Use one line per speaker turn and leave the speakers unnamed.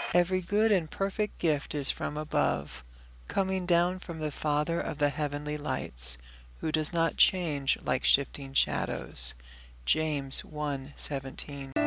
Every good and perfect gift is from above, coming down from the Father of the heavenly lights, who does not change like shifting shadows. James 1:17.